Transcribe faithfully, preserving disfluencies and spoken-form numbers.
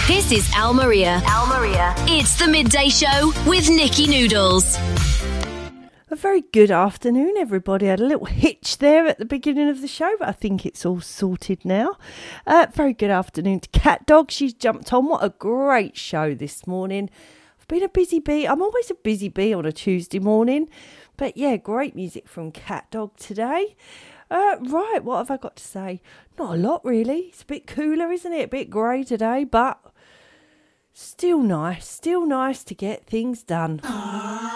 This is Al Maria. Al Maria. It's the Midday Show with Nikki Noodles. A very good afternoon, everybody. I had a little hitch there at the beginning of the show, but I think it's all sorted now. Uh, very good afternoon to Cat Dog. She's jumped on. What a great show this morning. I've been a busy bee. I'm always a busy bee on a Tuesday morning. But yeah, great music from Cat Dog today. Uh, right, what have I got to say? Not a lot, really. It's a bit cooler, isn't it? A bit grey today, but still nice. Still nice to get things done.